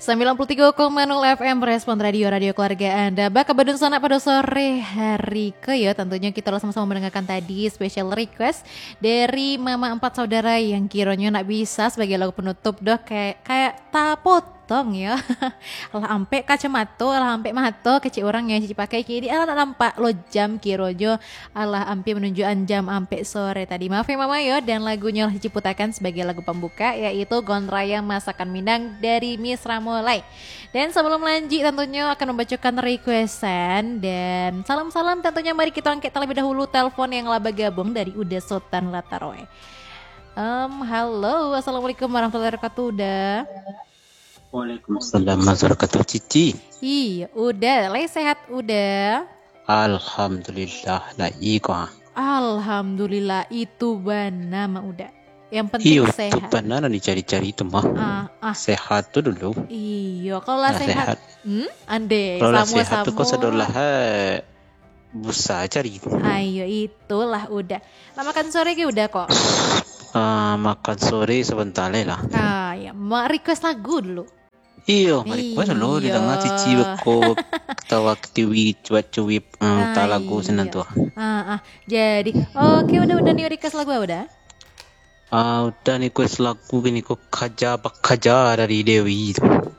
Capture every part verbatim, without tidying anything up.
sembilan puluh tiga koma nol F M Respon Radio Radio Keluarga Anda. Baka bedun sana pada sore hari ke ya. Tentunya kita sama-sama mendengarkan tadi special request dari Mama Empat Saudara yang kiranya nak bisa sebagai lagu penutup doh kayak kayak tapotong ya. Lah ampe kacamata, lah ampe mato kecil orang yang cici pakai kiri. Alah nak nampak lo jam kirojo. Alah ampe menunjukkan jam ampe sore tadi. Maaf ya Mama ya, dan lagunya lah cici putakan sebagai lagu pembuka yaitu Gondraya Masakan Minang dari Miss Ramolai. Dan sebelum lanjut tentunya akan membacakan requestan dan salam-salam tentunya mari kita angkat terlebih dahulu telepon yang laba gabung dari Uda Sultan Lataroe. Um, halo, assalamualaikum warahmatullahi wabarakatuh. Uda. Waalaikumsalam warahmatullahi wabarakatuh. Cici. Iya, udah, lay sehat udah. Alhamdulillah, laika. Alhamdulillah itu bana mah udah. Yang penting Iyo, sehat. itu benar dicari-cari itu mah. Ah, ah. Sehat tuh dulu. Iya, kalau lah Nah, sehat. sehat. Hmm, ande. Kalau lah Samu sehat tuh kau samu. sedolah busa cari. Ayo itulah udah. Nah, makan sore ke udah kok. Ah, makan sore sebentar lah. Ah ya, mau request lagu dulu. Iyo, mari gua dulu Iyo. didengar Cici beko ketawa ketiwi cuat-cuwip Ah, tak lagu iya. senang tuh. Ah, ah. Jadi, oke udah udah nih request lagu udah. Ah, udah nih kuis lagu gini kok kaja bakaja dari Dewi itu.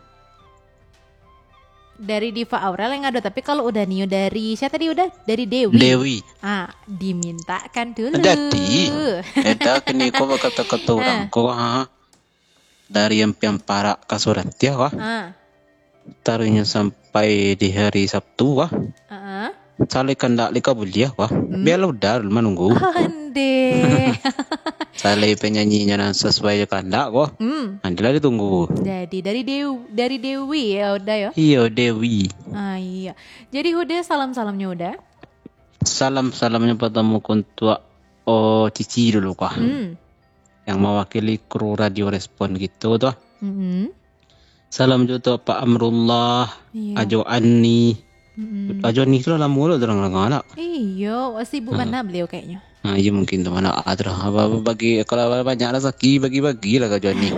Dari Diva Aurel yang ada, tapi kalau udah Nio dari siapa tadi udah dari Dewi. Dewi. Ah, dimintakan dulu. Dati, eta kini kau kata-kata orang kau ha dari yang yang para kasuran dia kah? Ah, Taruhnya sampai di hari Sabtu kah? ah, Sale kandak lika buliah kah? Biar udah menunggu. ande. Sale penyanyinya nan sesuai kandak kah? Hmm, Nantilah ditunggu. jadi dari Dewi, dari Dewi ya udah ya. Iya Dewi. Ah iya. Jadi udah salam-salamnya udah. Salam-salamnya pertama untuk oh Cici dulu kah? Hmm. Yang mewakili kru radio respon gitu tuh. Mm-hmm. Salam juga Pak Amrullah, Iya. Ajo Ani. Mm-mm. Ajo Ani itu lah mulu orang-orang anak. Iya, sibuk mana beliau kayaknya. Nah, iya mungkin teman ada apa bagi kalau banyak rezeki bagi-bagi lah Ajo Ani.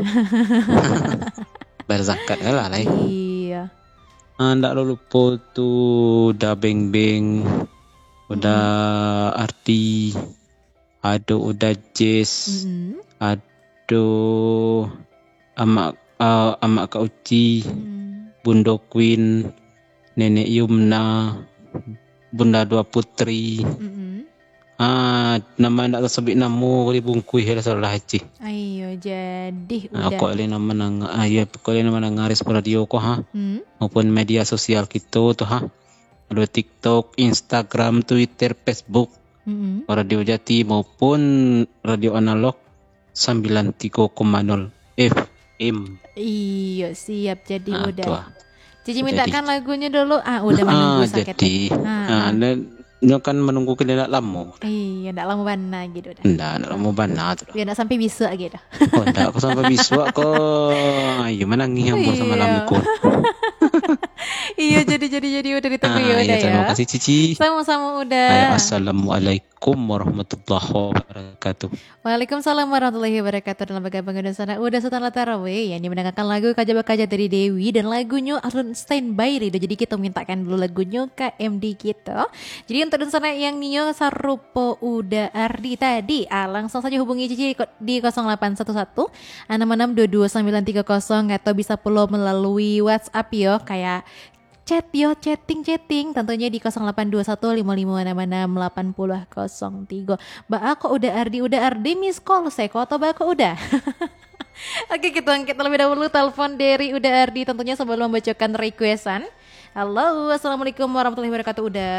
Berzakat lah lah. Iya. Anda lo lupa tuh udah beng-beng, udah arti, ada udah jazz, Mm-mm. ada amak uh, amak Kak Uci. Mm. Bunda Queen, Nenek Yumna, Bunda Dua Putri. Mm-mm. Ah, nama nak tersebut nama kali bungkui hela salah haji. Ayo jadi Ah, udah. Aku ali nama nang ah ya pokoknya nama nang ngaris radio ko ha. Hmm? Maupun media sosial kita tuh ha. Ada TikTok, Instagram, Twitter, Facebook, Mm-mm. Radio Jati maupun radio analog sembilan puluh tiga koma nol F M. Iya siap jadi Ah, udah. tuh, ah. Cici Jadi. mintakan lagunya dulu. Ah udah menunggu Ah, sakit. jadi Ah, ah, ah. dan dia kan menunggu kena lama. Iya, ndak lama bana gitu dah. Ndak, ndak lama banget. Biar ndak sampai bisa gitu. Oh, ndak aku sampai biswa kok. Ayo menangis ambon sama Iya. lamiku. Iya jadi jadi jadi udah ditunggu ya Ah, udah iya, terima ya. kasih Cici. Sama-sama Ayo, udah. assalamualaikum warahmatullahi wabarakatuh. Waalaikumsalam warahmatullahi wabarakatuh. Dalam bergabung dengan sana udah Sultan Lataroe yang mendengarkan lagu Kaja-Kaja dari Dewi dan lagunya alun standby Rido. Jadi kita mintakan dulu lagunya K M D kita. Jadi untuk dan sana yang Nio Sarupo udah Ardi tadi ah, langsung saja hubungi Cici di nol delapan satu satu enam enam dua dua sembilan tiga nol atau bisa pula melalui WhatsApp yo kayak chat yo, chatting-chatting tentunya di nol delapan dua satu lima lima enam enam delapan nol nol tiga. Mbak aku udah Ardi, udah Ardi miss call seko atau Mbak aku udah? Oke kita angkat terlebih dahulu telepon dari udah Ardi tentunya sebelum membacakan requestan. Halo, assalamualaikum warahmatullahi wabarakatuh udah.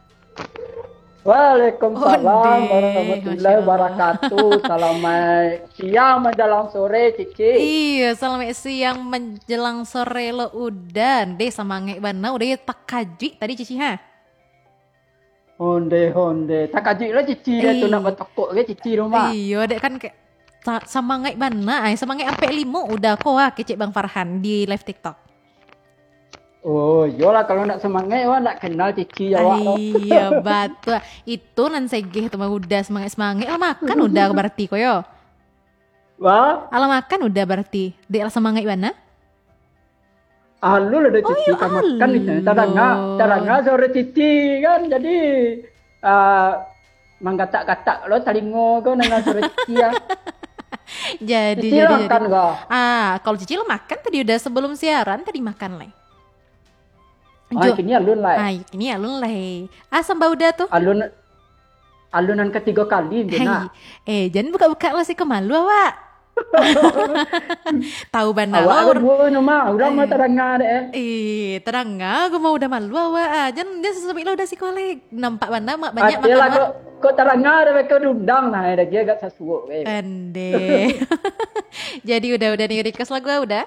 Waalaikumsalam Onde, warahmatullahi Masya Allah. wabarakatuh. Selamat siang menjelang sore, Cici. Iya, selamat siang menjelang sore lo udah. Deh sama ngek bana udah ya tak kaji tadi Cici ha. Honde honde. Tak kaji lah Cici dia tu Eh. nak bertokok ke Cici rumah. Iya, dek kan kayak sa- sama ngek bana, ay sama ngek ampe limo udah kok ah kecek Bang Farhan di live TikTok. Oh, yolah kalau nak semangat wah nak kenal Cici awak. tu. Iya, batu. Itu nan segeh tuh mah udah semangat-semangat. Ala makan udah berarti koyo. Wah, Ala makan udah berarti. Dek ala semangat mana? Alul ada cici iya, kan makan itu. alul. Tadanga, tadanga sore cici kan. Jadi uh, manggatak-gatak lo talingo ko dengan sore cici ya. Jadi Cici jadi makan jadi. ko. Ah, kalau Cici lo makan tadi udah sebelum siaran tadi makan leh. Ah, kini alun lah. Ah, ini alun leh. Asam bau dah tuh. Alun alunan ketiga kali dia nak. Eh, jangan buka-buka lo sih kemalu awak. Tahu bana Awak lo. ada dua nama, orang mah tadanga deh. Eh, terang aku mau udah malu awak. Ah, jangan dia sesuatu lo udah si kolek. Nampak bana mak banyak Ada lah makan. kok kok tadanga deh kau undang nah ada dia agak sesuatu. Ande. Jadi udah udah nih request lagu udah.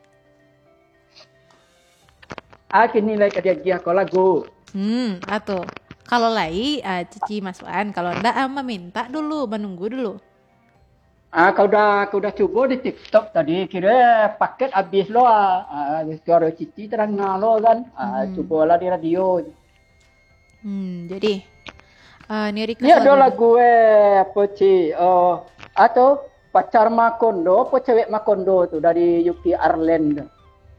Ah kini lagi dia dia kau lagu. Hmm, atuh. Kalau lai uh, Cici masukan, kalau ndak ama minta dulu, menunggu dulu. Ah kau dah kau dah cuba di TikTok tadi kira paket habis lo ah. Ah suara cici tadanga lo kan. Ah Hmm. cubalah di radio. Hmm, jadi uh, ini request Ni ada lagu. lagu eh apa ci? Oh atau pacar Makondo apa cewek Makondo tu dari Yuki Arlen tu.